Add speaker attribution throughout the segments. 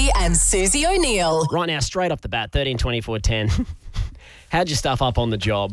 Speaker 1: Lockie and Susie O'Neill.
Speaker 2: Right now, straight off the bat, 13, 24, 10. How'd you stuff up on the job?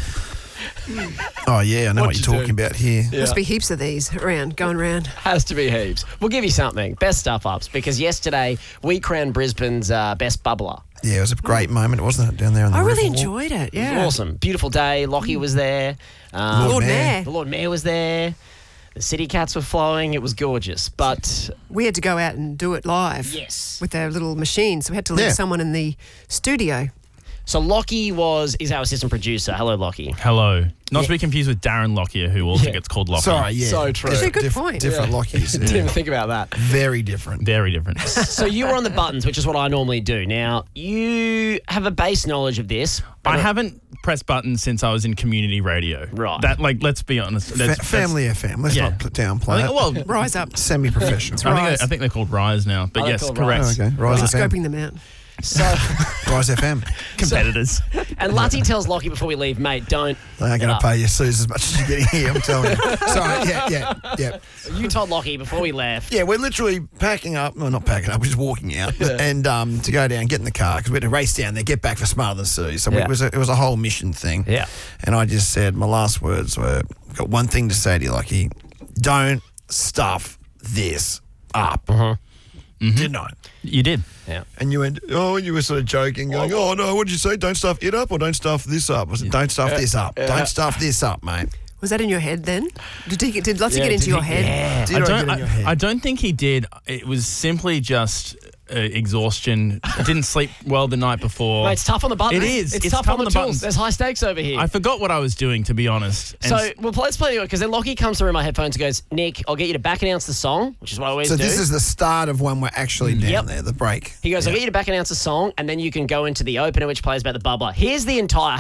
Speaker 3: Oh, yeah, I know what
Speaker 2: What'd
Speaker 3: you're
Speaker 2: you
Speaker 3: talking
Speaker 2: do?
Speaker 3: about here.
Speaker 4: Must be heaps of these going around.
Speaker 2: Has to be heaps. We'll give you something. Best stuff ups, because yesterday we crowned Brisbane's best bubbler.
Speaker 3: Yeah, it was a great moment, wasn't it, down there on the
Speaker 4: I really
Speaker 3: river walk?
Speaker 4: enjoyed it,
Speaker 2: It was
Speaker 4: yeah.
Speaker 2: awesome. Beautiful day. Lockie was there.
Speaker 4: Lord Mayor.
Speaker 2: The Lord Mayor was there. The city cats were flowing. It was gorgeous. But
Speaker 4: We had to go out and do it live.
Speaker 2: Yes.
Speaker 4: With our little machines. So we had to leave
Speaker 3: Yeah.
Speaker 4: someone in the studio.
Speaker 2: so Lockie is our assistant producer. Hello, Lockie.
Speaker 5: Hello. Not to be confused with Darren Lockyer, who also gets called Lockyer.
Speaker 3: Sorry, yeah.
Speaker 2: So true.
Speaker 4: Actually, a good point.
Speaker 3: Different Lockies.
Speaker 2: Didn't even
Speaker 3: Yeah.
Speaker 2: think about that.
Speaker 3: Very different.
Speaker 5: Very different.
Speaker 2: So you were on the buttons, which is what I normally do. Now, you have a base knowledge of this.
Speaker 5: I haven't pressed buttons since I was in community radio.
Speaker 2: Right.
Speaker 5: That, let's be honest.
Speaker 3: Family FM. Let's
Speaker 5: Yeah.
Speaker 3: not downplay
Speaker 5: I think,
Speaker 3: it.
Speaker 5: well,
Speaker 4: Rise up.
Speaker 3: Semi-professional.
Speaker 5: I think they're called Rise now. But
Speaker 2: Oh, they're
Speaker 5: yes,
Speaker 2: called
Speaker 5: correct.
Speaker 2: Rise.
Speaker 3: Oh, okay. Rise FM.
Speaker 4: Scoping them out.
Speaker 2: So,
Speaker 3: Rise FM.
Speaker 5: Competitors.
Speaker 2: and Lutty tells Lockie before we leave, mate, don't.
Speaker 3: They aren't going to pay you, Suze, as much as you're getting here, I'm telling you. Sorry, yeah.
Speaker 2: You told Lockie before we left.
Speaker 3: Yeah, we're literally packing up. No, not packing up. We're just walking out and to go down, get in the car because we had to race down there, get back for Smarter Than Sue. So
Speaker 2: Yeah.
Speaker 3: it was a whole mission thing.
Speaker 2: Yeah.
Speaker 3: And I just said, my last words were, I've got one thing to say to you, Lockie. Don't stuff this up. Didn't I?
Speaker 5: You did.
Speaker 2: Yeah.
Speaker 3: And you went, you were sort of joking, going, oh no, what did you say? Don't stuff it up or don't stuff this up? I said, don't stuff this up. Don't stuff this up, mate.
Speaker 4: Was that in your head then? Did Lottie get into
Speaker 2: did
Speaker 4: your
Speaker 2: he-
Speaker 4: head?
Speaker 2: Yeah.
Speaker 3: Did I get in your head?
Speaker 5: I don't think he did. It was simply just exhaustion. I didn't sleep well the night before.
Speaker 2: Mate, it's tough on the buttons.
Speaker 5: It is.
Speaker 2: It's
Speaker 5: It's
Speaker 2: tough
Speaker 5: tough
Speaker 2: on the
Speaker 5: on the
Speaker 2: tools.
Speaker 5: buttons.
Speaker 2: There's high stakes over here.
Speaker 5: I forgot what I was doing, to be honest. And
Speaker 2: So, well, let's play it because then Lockie comes through my headphones and goes, Nick, I'll get you to back announce the song, which is what I always
Speaker 3: So
Speaker 2: do.
Speaker 3: this is the start of when we're actually down
Speaker 2: Yep.
Speaker 3: there, the break.
Speaker 2: He goes, I'll get you to back announce a song, and then you can go into the opener, which plays about the bubbler. Here's the entire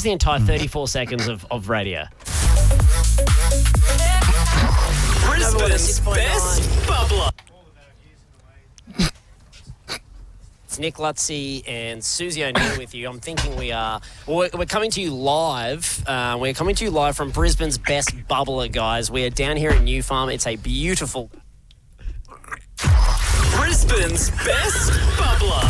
Speaker 2: 34 seconds of radio.
Speaker 1: Brisbane's best bubbler.
Speaker 2: It's Nick Lutzy and Susie O'Neill with you. I'm thinking we're coming to you live. We're coming to you live from Brisbane's best bubbler, guys. We're down here at New Farm. It's a beautiful...
Speaker 1: Brisbane's best bubbler.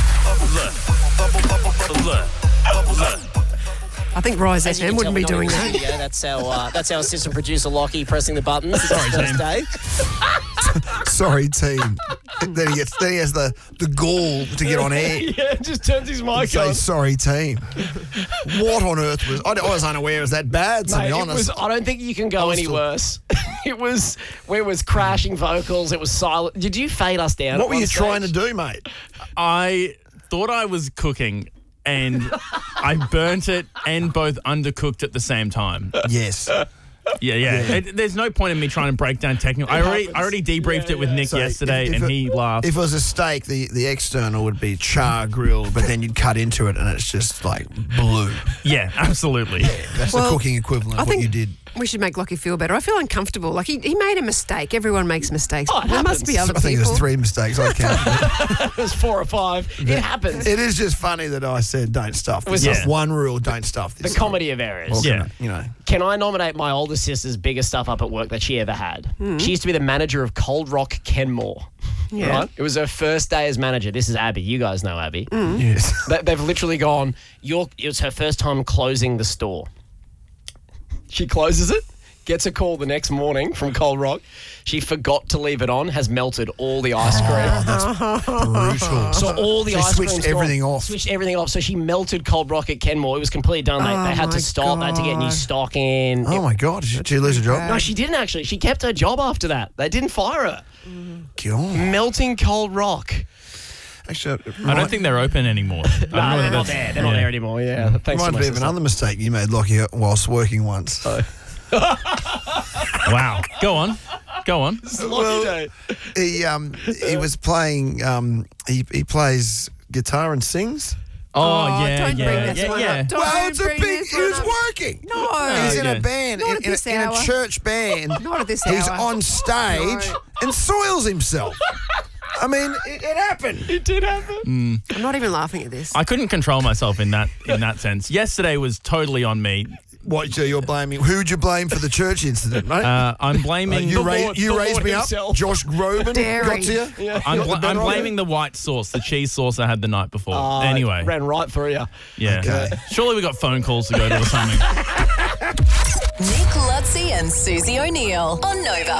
Speaker 4: I think Rise
Speaker 2: As you
Speaker 4: FM
Speaker 2: can
Speaker 4: wouldn't
Speaker 2: tell,
Speaker 4: be
Speaker 2: we're
Speaker 4: doing
Speaker 2: not in the
Speaker 4: that.
Speaker 2: studio. That's our assistant producer, Lockie, pressing the buttons. It's
Speaker 5: Sorry,
Speaker 2: his first day.
Speaker 3: Sorry, team. then he has the gall to get on air.
Speaker 2: Yeah, just turns his mic
Speaker 3: Say sorry, team. What on earth was? I was unaware it was that bad. To
Speaker 2: Mate,
Speaker 3: be
Speaker 2: it
Speaker 3: honest,
Speaker 2: I don't think you can go
Speaker 3: was
Speaker 2: any
Speaker 3: still-
Speaker 2: worse. It was crashing vocals. It was silent. Did you fade us down?
Speaker 3: what
Speaker 2: at
Speaker 3: were
Speaker 2: one
Speaker 3: you trying to
Speaker 2: stage?
Speaker 3: do, mate?
Speaker 5: I thought I was cooking, and I burnt it and both undercooked at the same time.
Speaker 3: Yes.
Speaker 5: Yeah. There's no point in me trying to break down technical. I already debriefed it with Nick
Speaker 3: So
Speaker 5: yesterday,
Speaker 3: if
Speaker 5: and
Speaker 3: it-
Speaker 5: he laughed.
Speaker 3: If it was a steak, the external would be char grilled, but then you'd cut into it and it's just like blue.
Speaker 5: Yeah, absolutely.
Speaker 3: That's
Speaker 4: Well,
Speaker 3: the cooking equivalent
Speaker 4: I
Speaker 3: of what
Speaker 4: think
Speaker 3: you did.
Speaker 4: we should make Lockie feel better. I feel uncomfortable. Like he made a mistake. Everyone makes mistakes.
Speaker 2: Oh, it
Speaker 4: there must be
Speaker 2: happens.
Speaker 4: other
Speaker 3: I think
Speaker 4: people.
Speaker 3: there's 3 mistakes I counted.
Speaker 2: It was 4 or 5. It happens.
Speaker 3: It is just funny that I said don't stuff this.
Speaker 2: was
Speaker 3: up.
Speaker 5: just-
Speaker 3: One rule: don't stuff
Speaker 2: The
Speaker 3: this.
Speaker 2: comedy of errors.
Speaker 3: Well,
Speaker 5: Yeah.
Speaker 3: you know.
Speaker 2: Can I nominate my older sister's biggest stuff up at work that she ever had? She used to be the manager of Cold Rock Kenmore.
Speaker 4: Yeah.
Speaker 2: Right? It was her first day as manager. This is Abby. You guys know Abby.
Speaker 3: Yes.
Speaker 2: They've literally gone, it was her first time closing the store. She closes it, gets a call the next morning from Cold Rock. She forgot to leave it on, has melted all the ice cream.
Speaker 3: Brutal.
Speaker 2: So all the
Speaker 3: She
Speaker 2: ice
Speaker 3: switched
Speaker 2: cream
Speaker 3: everything off.
Speaker 2: Switched everything off. So she melted Cold Rock at Kenmore. It was completely done. They had
Speaker 4: my
Speaker 2: to stop. They had to get new
Speaker 4: God.
Speaker 2: stock in.
Speaker 3: Oh my God! Did she lose her job?
Speaker 2: No, she didn't actually. She kept her job after that. They didn't fire her.
Speaker 3: God.
Speaker 2: Melting Cold Rock.
Speaker 3: Actually,
Speaker 5: I don't think they're open anymore. I don't know
Speaker 2: No,
Speaker 5: whether
Speaker 2: they're not
Speaker 5: that's-
Speaker 2: there. They're not there anymore. Yeah. Thanks to
Speaker 3: Reminds
Speaker 2: my
Speaker 3: me of
Speaker 2: sister.
Speaker 3: another mistake you made, Lockie, whilst working once.
Speaker 5: Wow. Go on.
Speaker 2: Lucky day.
Speaker 3: He was playing. He plays guitar and sings.
Speaker 5: Oh, yeah,
Speaker 4: don't bring
Speaker 5: yeah,
Speaker 4: this
Speaker 5: yeah,
Speaker 4: one
Speaker 5: yeah.
Speaker 4: up. Don't
Speaker 3: Well, it's a
Speaker 4: bring
Speaker 3: big.
Speaker 4: this
Speaker 3: He
Speaker 4: one
Speaker 3: was
Speaker 4: up.
Speaker 3: working.
Speaker 4: No.
Speaker 3: He's in
Speaker 5: Yeah.
Speaker 3: a band,
Speaker 4: Not at
Speaker 3: in
Speaker 4: this
Speaker 3: a
Speaker 4: hour.
Speaker 3: church band.
Speaker 4: Not at this
Speaker 3: He's
Speaker 4: hour.
Speaker 3: on stage
Speaker 4: No.
Speaker 3: and soils himself. I mean, it happened.
Speaker 2: It did happen.
Speaker 4: I'm not even laughing at this.
Speaker 5: I couldn't control myself in that sense. Yesterday was totally on me.
Speaker 3: What? So you're blaming? Who'd you blame for the church incident, mate?
Speaker 5: I'm blaming.
Speaker 3: you
Speaker 2: Lord
Speaker 3: raised me
Speaker 2: himself.
Speaker 3: up. Josh Groban
Speaker 4: Dairy.
Speaker 3: got to you.
Speaker 2: Yeah.
Speaker 5: I'm
Speaker 3: Got the better of
Speaker 5: blaming the white sauce, the cheese sauce I had the night before. Anyway,
Speaker 2: Ran right through you.
Speaker 5: yeah.
Speaker 3: Okay.
Speaker 5: Surely we got phone calls to go to or something.
Speaker 1: Nick Lutzi and Susie O'Neill on Nova.